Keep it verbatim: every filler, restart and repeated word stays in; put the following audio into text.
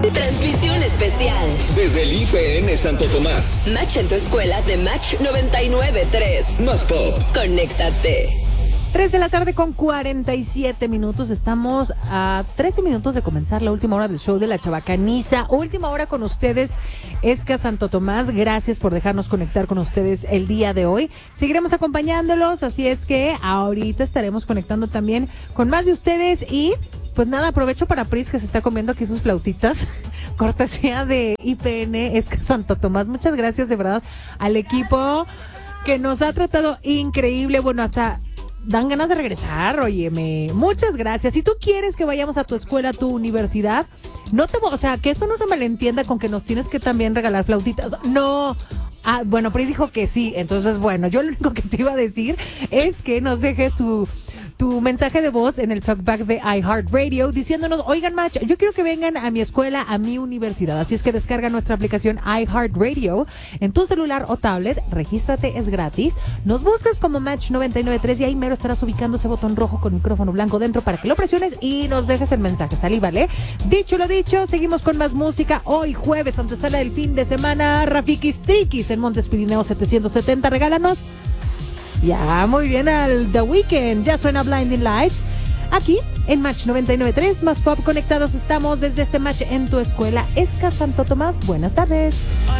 Transmisión especial desde el I P N Santo Tomás. Match en tu escuela de Match noventa y nueve punto tres. Más Pop. Conéctate. tres de la tarde con cuarenta y siete minutos. Estamos a trece minutos de comenzar la última hora del show de la Chabacaniza. Última hora con ustedes, Esca Santo Tomás. Gracias por dejarnos conectar con ustedes el día de hoy. Seguiremos acompañándolos, así es que ahorita estaremos conectando también con más de ustedes. Y pues nada, aprovecho para Pris, que se está comiendo aquí sus flautitas. Cortesía de I P N Esca Santo Tomás. Muchas gracias de verdad al equipo que nos ha tratado increíble. Bueno, hasta dan ganas de regresar, óyeme. Muchas gracias. Si tú quieres que vayamos a tu escuela, a tu universidad, no te, o sea, que esto no se malentienda con que nos tienes que también regalar flautitas. No. Ah, bueno, Pris dijo que sí. Entonces, bueno, yo lo único que te iba a decir es que nos dejes tu tu mensaje de voz en el talkback de iHeartRadio diciéndonos, oigan, Match, yo quiero que vengan a mi escuela, a mi universidad. Así es que descarga nuestra aplicación iHeartRadio en tu celular o tablet, regístrate, es gratis. Nos buscas como Match noventa y nueve punto tres y ahí mero estarás ubicando ese botón rojo con micrófono blanco dentro para que lo presiones y nos dejes el mensaje. Salí, ¿vale? Dicho lo dicho, seguimos con más música. Hoy jueves, antesala del fin de semana, Rafikis Trikis en Montes Pirineos setecientos setenta. Regálanos. Ya, muy bien, al The Weeknd. Ya suena Blinding Lights. Aquí, en Match noventa y nueve punto tres, Más Pop. Conectados estamos desde este Match en tu escuela. Esca Santo Tomás, buenas tardes.